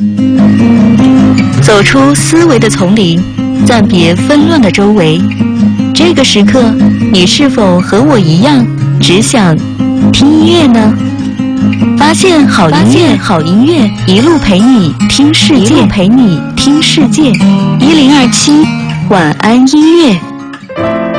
走出思维的丛林，暂别纷乱的周围。这个时刻，你是否和我一样，只想听音乐呢？发现好音乐，一路陪你听世界，1027晚安音乐。